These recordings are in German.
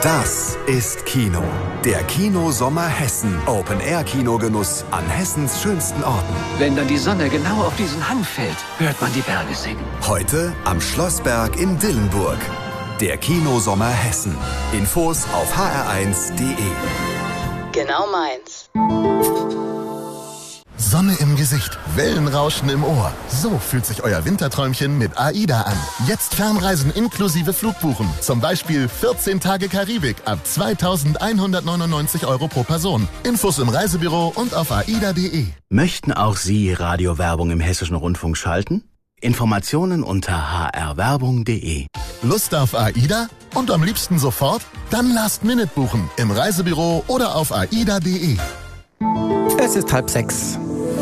Das ist Kino. Der Kino-Sommer Hessen. Open-Air-Kinogenuss an Hessens schönsten Orten. Wenn dann die Sonne genau auf diesen Hang fällt, hört man die Berge singen. Heute am Schlossberg in Dillenburg. Der Kino-Sommer Hessen. Infos auf hr1.de. Genau meins. Sonne im Gesicht, Wellenrauschen im Ohr. So fühlt sich euer Winterträumchen mit AIDA an. Jetzt Fernreisen inklusive Flugbuchen. Zum Beispiel 14 Tage Karibik ab 2.199 € pro Person. Infos im Reisebüro und auf aida.de. Möchten auch Sie Radiowerbung im Hessischen Rundfunk schalten? Informationen unter hrwerbung.de. Lust auf AIDA? Und am liebsten sofort? Dann Last-Minute buchen im Reisebüro oder auf aida.de. Es ist 5:30.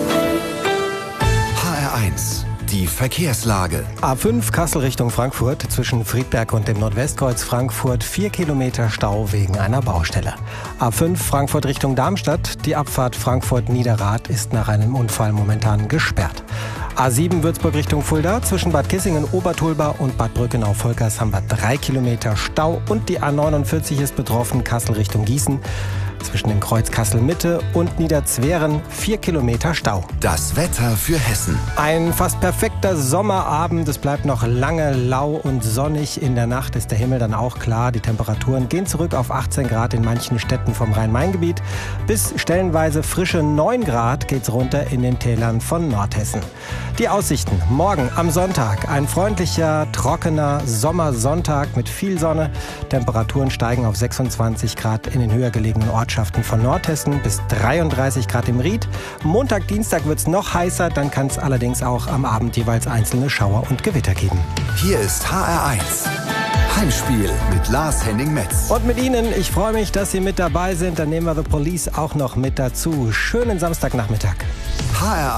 HR1, die Verkehrslage. A5 Kassel Richtung Frankfurt zwischen Friedberg und dem Nordwestkreuz Frankfurt 4 Kilometer Stau wegen einer Baustelle. A5 Frankfurt Richtung Darmstadt, die Abfahrt Frankfurt-Niederrad ist nach einem Unfall momentan gesperrt. A7 Würzburg Richtung Fulda zwischen Bad Kissingen, Obertulba und Bad Brückenau-Volkers haben wir 3 Kilometer Stau und die A49 ist betroffen, Kassel Richtung Gießen. Zwischen dem Kreuz Kassel-Mitte und Niederzweren 4 Kilometer Stau. Das Wetter für Hessen. Ein fast perfekter Sommerabend. Es bleibt noch lange lau und sonnig. In der Nacht ist der Himmel dann auch klar. Die Temperaturen gehen zurück auf 18 Grad in manchen Städten vom Rhein-Main-Gebiet. Bis stellenweise frische 9 Grad geht's runter in den Tälern von Nordhessen. Die Aussichten. Morgen am Sonntag. Ein freundlicher, trockener Sommersonntag mit viel Sonne. Temperaturen steigen auf 26 Grad in den höher gelegenen Ortschaften von Nordhessen bis 33 Grad im Ried. Montag, Dienstag wird es noch heißer, dann kann es allerdings auch am Abend jeweils einzelne Schauer und Gewitter geben. Hier ist HR1. Heimspiel mit Lars Henning-Metz. Und mit Ihnen, ich freue mich, dass Sie mit dabei sind. Dann nehmen wir The Police auch noch mit dazu. Schönen Samstagnachmittag. HR1.